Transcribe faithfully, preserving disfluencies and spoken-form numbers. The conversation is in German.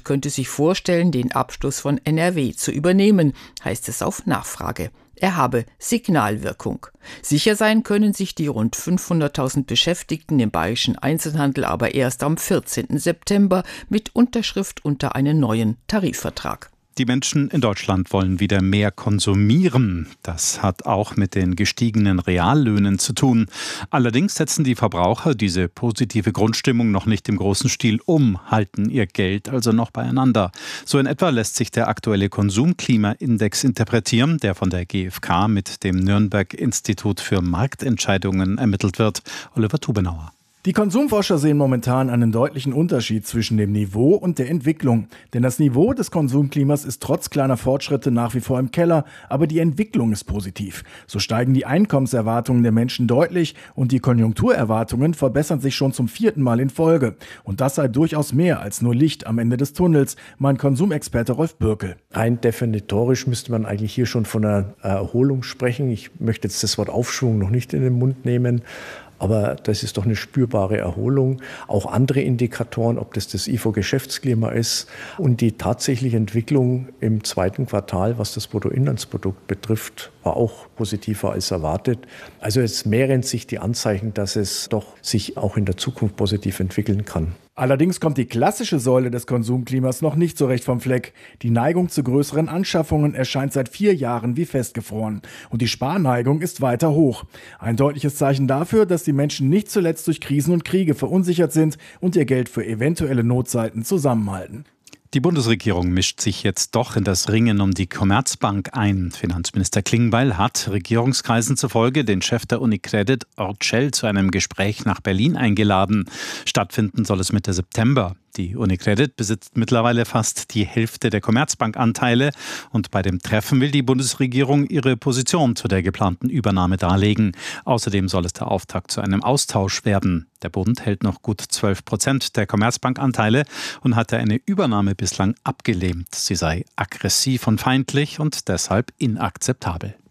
könnte sich vorstellen, den Abschluss von N R W zu übernehmen, heißt es auf Nachfrage. Er habe Signalwirkung. Sicher sein können sich die rund fünfhunderttausend Beschäftigten im bayerischen Einzelhandel aber erst am vierzehnten September mit Unterschrift unter einen neuen Tarifvertrag. Die Menschen in Deutschland wollen wieder mehr konsumieren. Das hat auch mit den gestiegenen Reallöhnen zu tun. Allerdings setzen die Verbraucher diese positive Grundstimmung noch nicht im großen Stil um, halten ihr Geld also noch beieinander. So in etwa lässt sich der aktuelle Konsumklimaindex interpretieren, der von der G f K mit dem Nürnberg-Institut für Marktentscheidungen ermittelt wird. Oliver Tubenauer. Die Konsumforscher sehen momentan einen deutlichen Unterschied zwischen dem Niveau und der Entwicklung. Denn das Niveau des Konsumklimas ist trotz kleiner Fortschritte nach wie vor im Keller, aber die Entwicklung ist positiv. So steigen die Einkommenserwartungen der Menschen deutlich und die Konjunkturerwartungen verbessern sich schon zum vierten Mal in Folge. Und das sei durchaus mehr als nur Licht am Ende des Tunnels, meint Konsumexperte Rolf Bürkel. Rein definitorisch müsste man eigentlich hier schon von einer Erholung sprechen. Ich möchte jetzt das Wort Aufschwung noch nicht in den Mund nehmen. Aber das ist doch eine spürbare Erholung. Auch andere Indikatoren, ob das das I F O-Geschäftsklima ist und die tatsächliche Entwicklung im zweiten Quartal, was das Bruttoinlandsprodukt betrifft, war auch positiver als erwartet. Also es mehren sich die Anzeichen, dass es doch sich auch in der Zukunft positiv entwickeln kann. Allerdings kommt die klassische Säule des Konsumklimas noch nicht so recht vom Fleck. Die Neigung zu größeren Anschaffungen erscheint seit vier Jahren wie festgefroren. Und die Sparneigung ist weiter hoch. Ein deutliches Zeichen dafür, dass die Menschen nicht zuletzt durch Krisen und Kriege verunsichert sind und ihr Geld für eventuelle Notzeiten zusammenhalten. Die Bundesregierung mischt sich jetzt doch in das Ringen um die Commerzbank ein. Finanzminister Klingbeil hat Regierungskreisen zufolge den Chef der UniCredit, Orcel, zu einem Gespräch nach Berlin eingeladen. Stattfinden soll es Mitte September. Die UniCredit besitzt mittlerweile fast die Hälfte der Commerzbank-Anteile und bei dem Treffen will die Bundesregierung ihre Position zu der geplanten Übernahme darlegen. Außerdem soll es der Auftakt zu einem Austausch werden. Der Bund hält noch gut zwölf Prozent der Commerzbank-Anteile und hatte eine Übernahme bislang abgelehnt. Sie sei aggressiv und feindlich und deshalb inakzeptabel.